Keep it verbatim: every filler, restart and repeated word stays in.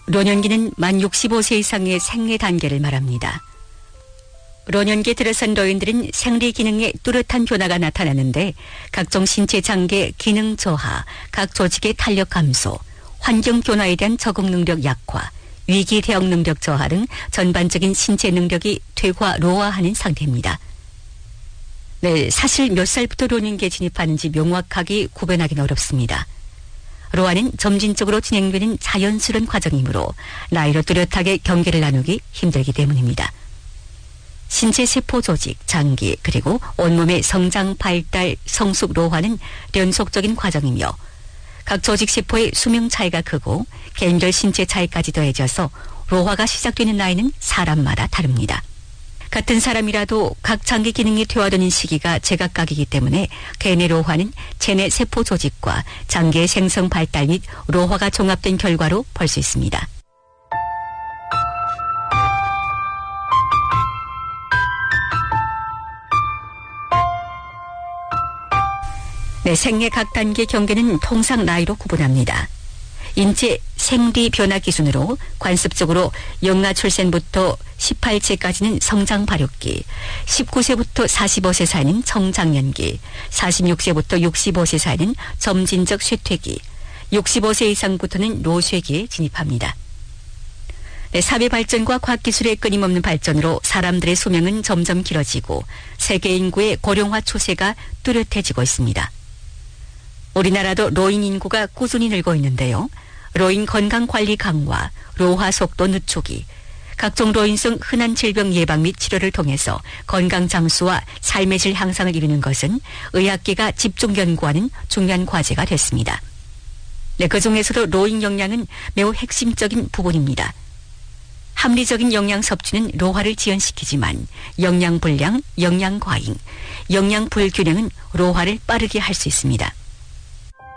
노년기는 만 육십오 세 이상의 생리 단계를 말합니다. 노년기에 들어선 노인들은 생리 기능에 뚜렷한 변화가 나타나는데 각종 신체 장기 기능 저하, 각 조직의 탄력 감소, 환경 변화에 대한 적응 능력 약화, 위기 대응 능력 저하 등 전반적인 신체 능력이 퇴화, 노화하는 상태입니다. 네, 사실 몇 살부터 노년기에 진입하는지 명확하게 구분하기는 어렵습니다. 노화는 점진적으로 진행되는 자연스러운 과정이므로 나이로 뚜렷하게 경계를 나누기 힘들기 때문입니다. 신체 세포 조직, 장기, 그리고 온몸의 성장, 발달, 성숙, 노화는 연속적인 과정이며 각 조직 세포의 수명 차이가 크고 개인별 신체 차이까지 더해져서 노화가 시작되는 나이는 사람마다 다릅니다. 같은 사람이라도 각 장기 기능이 퇴화되는 시기가 제각각이기 때문에 개인의 노화는 체내 세포 조직과 장기의 생성 발달 및 노화가 종합된 결과로 볼 수 있습니다. 네, 생애 각 단계 경계는 통상 나이로 구분합니다. 인체 생리 변화 기준으로 관습적으로 영아 출생부터 십팔 세까지는 성장 발육기, 십구 세부터 사십오 세 사이는 청장년기, 사십육 세부터 육십오 세 사이는 점진적 쇠퇴기, 육십오 세 이상부터는 노쇠기에 진입합니다. 네, 사회 발전과 과학기술의 끊임없는 발전으로 사람들의 수명은 점점 길어지고 세계 인구의 고령화 추세가 뚜렷해지고 있습니다. 우리나라도 노인 인구가 꾸준히 늘고 있는데요. 노인 건강관리 강화, 노화 속도 늦추기, 각종 노인성 흔한 질병 예방 및 치료를 통해서 건강 장수와 삶의 질 향상을 이루는 것은 의학계가 집중 연구하는 중요한 과제가 됐습니다. 네, 그중에서도 노인 영양은 매우 핵심적인 부분입니다. 합리적인 영양 섭취는 노화를 지연시키지만 영양 불량, 영양 과잉, 영양 불균형은 노화를 빠르게 할 수 있습니다.